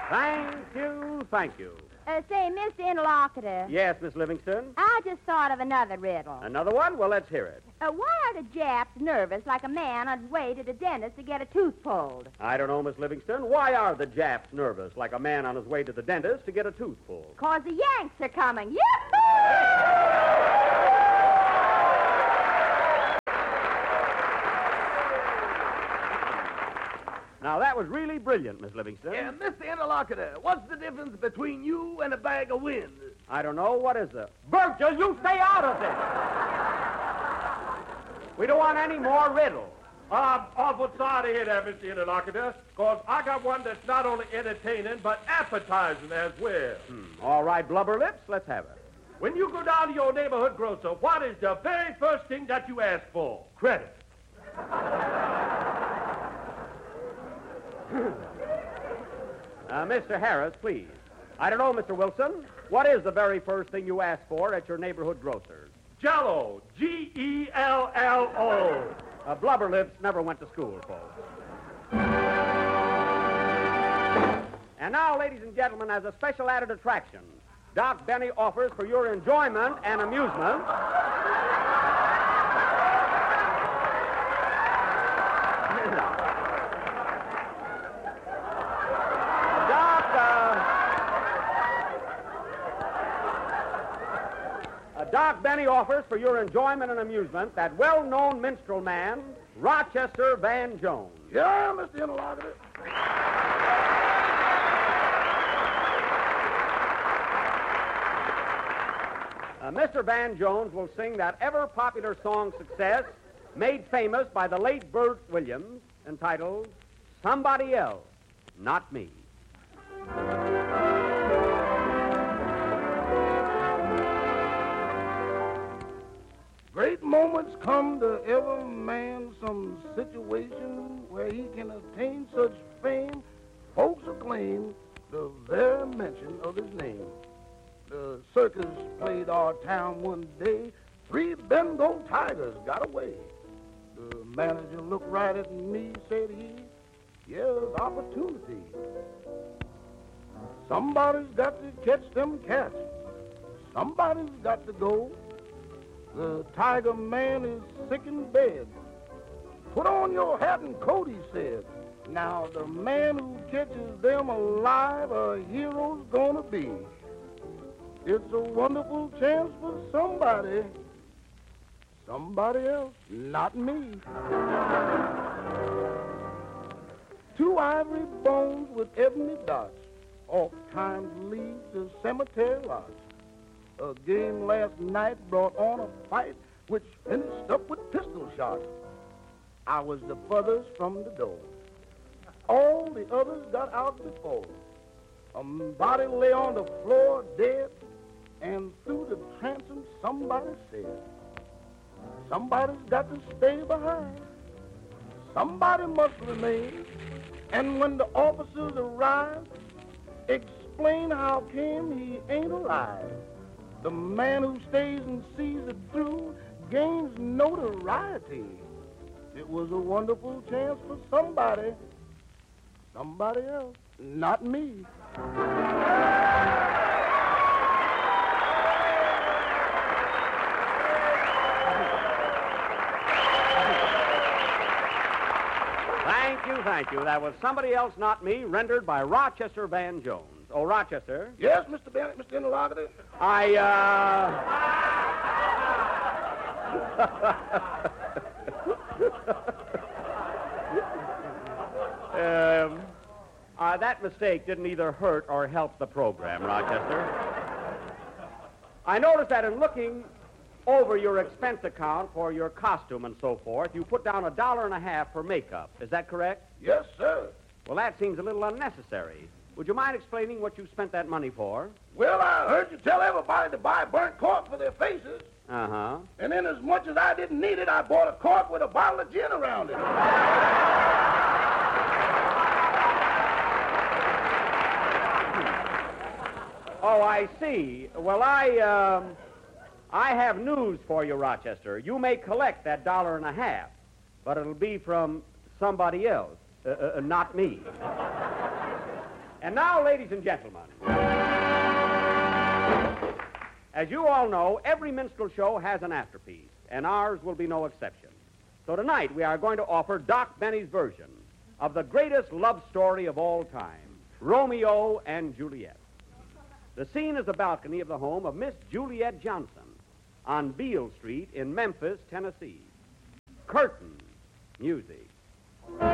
Thank you, thank you. Say, Mr. Interlocutor. Yes, Miss Livingston? I just thought of another riddle. Another one? Well, let's hear it. Why are the Japs nervous like a man on his way to the dentist to get a tooth pulled? I don't know, Miss Livingston. Why are the Japs nervous like a man on his way to the dentist to get a tooth pulled? 'Cause the Yanks are coming. Yoo-hoo! Now, that was really brilliant, Miss Livingston. Yeah, Mr. Interlocutor, what's the difference between you and a bag of wind? I don't know. What is it? Virgil, you stay out of this. We don't want any more riddles. I'm awful sorry to hear that, Mr. Interlocutor, because I got one that's not only entertaining, but appetizing as well. All right, Blubber Lips, let's have it. When you go down to your neighborhood grocer, what is the very first thing that you ask for? Credit. Mr. Harris, please. I don't know, Mr. Wilson. What is the very first thing you ask for at your neighborhood grocer's? Jell-O. G-E-L-L-O. Blubber Lips never went to school, folks. And now, ladies and gentlemen, as a special added attraction, Doc Benny offers for your enjoyment and amusement... Doc Benny offers for your enjoyment and amusement that well-known minstrel man, Rochester Van Jones. Yeah, Mr. Interlocutor. Mr. Van Jones will sing that ever-popular song success made famous by the late Bert Williams, entitled Somebody Else, Not Me. Great moments come to every man, some situation where he can attain such fame, folks acclaim the very mention of his name. The circus played our town one day, 3 Bengal tigers got away. The manager looked right at me, said he, "Here's opportunity. Somebody's got to catch them cats. Somebody's got to go. The tiger man is sick in bed. Put on your hat and coat," he said. "Now the man who catches them alive, a hero's gonna be. It's a wonderful chance for somebody else, not me." 2 ivory bones with ebony dots oft times lead to cemetery lots. A game last night brought on a fight which finished up with pistol shots. I was the furthest from the door. All the others got out before. A body lay on the floor dead, and through the transom somebody said, "Somebody's got to stay behind. Somebody must remain. And when the officers arrive, explain how came he ain't alive. The man who stays and sees it through gains notoriety. It was a wonderful chance for somebody else, not me." Thank you. That was Somebody Else, Not Me, rendered by Rochester Van Jones. Oh, Rochester? Yes, Mr. Bennett, Mr. Interlocutor? That mistake didn't either hurt or help the program, Rochester. I noticed that in looking over your expense account for your costume and so forth, you put down $1.50 for makeup. Is that correct? Yes, sir. Well, that seems a little unnecessary. Would you mind explaining what you spent that money for? Well, I heard you tell everybody to buy burnt cork for their faces. Uh-huh. And then as much as I didn't need it, I bought a cork with a bottle of gin around it. Oh, I see. Well, I have news for you, Rochester. You may collect that $1.50, but it'll be from somebody else, not me. And now, ladies and gentlemen, as you all know, every minstrel show has an afterpiece, and ours will be no exception. So tonight we are going to offer Doc Benny's version of the greatest love story of all time, Romeo and Juliet. The scene is the balcony of the home of Miss Juliet Johnson on Beale Street in Memphis, Tennessee. Curtain music.